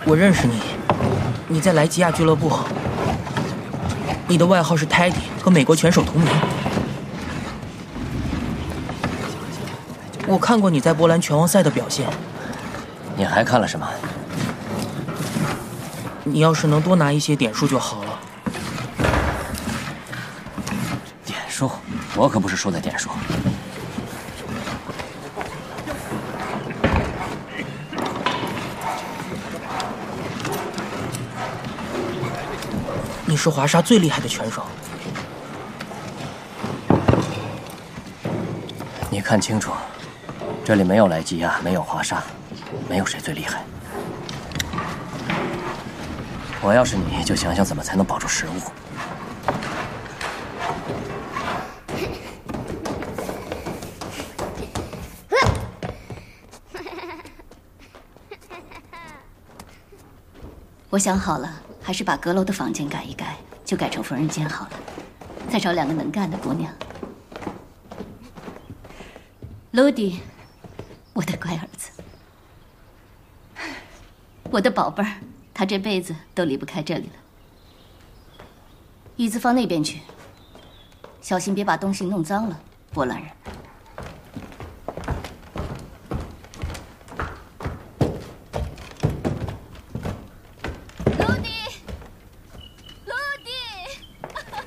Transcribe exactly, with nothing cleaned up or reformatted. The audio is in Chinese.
我认识你，你在莱吉亚俱乐部，你的外号是 Teddy， 和美国拳手同名。我看过你在波兰拳王赛的表现。 你还看了什么？ 你要是能多拿一些点数就好了。 点数？我可不是输在点数。 你是华沙最厉害的拳手。 你看清楚，这里没有莱吉亚，没有华沙，没有谁最厉害。我要是你，就想想怎么才能保住食物。 我想好了，还是把阁楼的房间改一改，就改成缝纫间好了。再找两个能干的姑娘。卢迪，我的乖儿子，我的宝贝儿，他这辈子都离不开这里了。椅子放那边去，小心别把东西弄脏了，波兰人。